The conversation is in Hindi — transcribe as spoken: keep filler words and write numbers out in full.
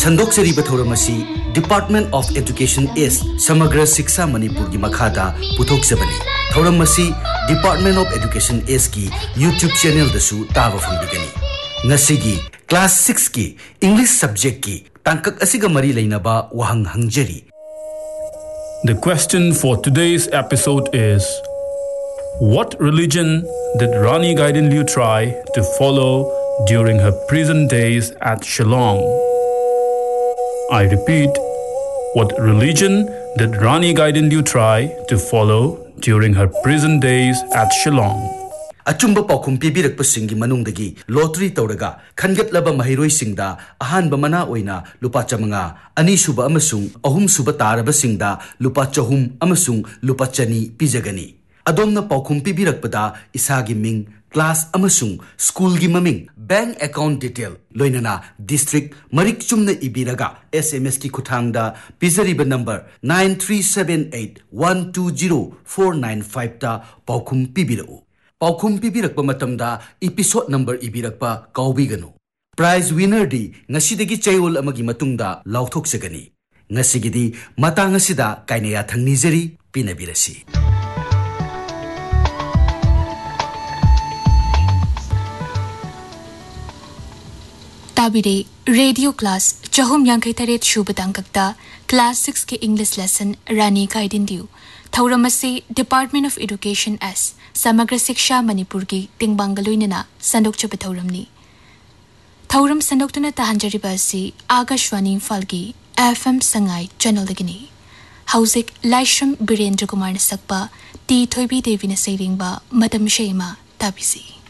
संदोक्सरी बथौरमसी डिपार्टमेंट ऑफ एजुकेशन एस समग्र शिक्षा मणिपुर की मखादा पुथोक्सबनी थौरमसी डिपार्टमेंट ऑफ एजुकेशन एस की यूट्यूब चैनल दसु ताब फंगबिगनी ngasiगी क्लास सिक्स की इंग्लिश सब्जेक्ट की तांकक असिगा मरी लेनबा वहंग हंगजरी. The question for today's episode is, what religion did Rani Gaidinliu try to follow during her prison days at Shillong? I repeat, what religion did Rani Gaidinliu try to follow during her prison days at Shillong? अचुंबा पाखुम पीबीरकपसिंगी मनुंगदगी lottery तौरगा खनगतलबा महिरोइसिंगदा अहानबा मना ओइना लुपा चमंगा अनीसुबा अमसुंग अहुमसुबा तारबसिंगदा लुपा चहुम अमसुंग लुपा चनी पिजगनी. अदोमना पाखुम पीबीरकपदा इसागी मिंग क्लास अमसुंग स्कूल की ममिंग bank account detail लोइनना district Marik Chumna इबीरगा SMS की खुथांगदा पिजरीबा number nine three seven eight one two zero four nine five ता पाखुम पीबीरउ. पाखुम पीबीरकपा मतमदा एपिसोड नंबर इबीरकपा काउबीगनु. प्राइज विनर दी ngasiदगी चैओल अमगी मतुंगदा लाउथोक्सगनी. ngasiगीदी मतांग असिदा काइनेया थंगनिजरी पिनबिरसी. ताबिरे radio class चहुम यांखै Taret शुभतांककता class six के English lesson Rani गाइडिंलिउ थौरमसे department of education S समग्र शिक्षा मणिपुर की तिंगबांगलोइनना संदोक्चब थौरमनी. थौरम संदोक्तुना तहंजरिबासी Akashvani फालगी FM Sangai channel दगिनी. हौजिक Laishram Birendra Kumar सकपा T Thoibi Devina सैरिंगबा मदम शेमा ताबिसी.